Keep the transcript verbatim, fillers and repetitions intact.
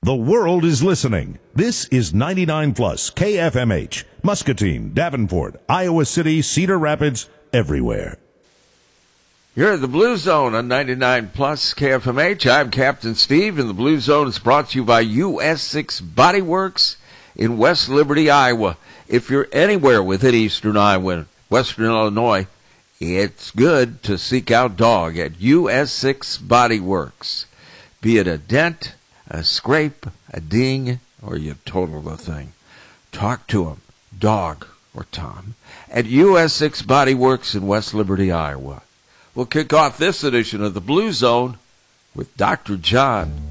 The world is listening. This is ninety-nine plus K F M H, Muscatine, Davenport, Iowa City, Cedar Rapids, everywhere. You're in the Blue Zone on ninety-nine plus K F M H. I'm Captain Steve, and the Blue Zone is brought to you by U S six Body Works in West Liberty, Iowa. If you're anywhere within eastern Iowa, western Illinois, it's good to seek out Dog at U S six Body Works. Be it a dent, a scrape, a ding, or you total the thing. Talk to him, Dog or Tom, at U S six Body Works in West Liberty, Iowa. We'll kick off this edition of the Blue Zone with Doctor John.